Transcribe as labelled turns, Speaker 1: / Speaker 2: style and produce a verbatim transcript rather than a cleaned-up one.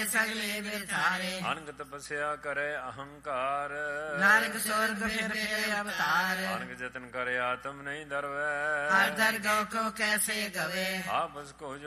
Speaker 1: ਸਗਲੇ ਬਿਰਥਾਰੇ।
Speaker 2: ਅਨੰਗ ਤਪਸਿਆ ਕਰੇ ਅਹੰਕਾਰ,
Speaker 1: ਨਰਕ ਸੁਰਗ ਫਿਰ ਫਿਰ ਅਵਤਾਰ।
Speaker 2: ਅਨੰਗ ਜਤਨ ਕਰੇ ਆਤਮ ਨਹੀਂ ਦਰਵੈ,
Speaker 1: ਹਰ ਦਰ ਗਉ ਕੋ ਕੈਸੇ ਗਵੇ।
Speaker 2: ਆਪਸ ਕੋ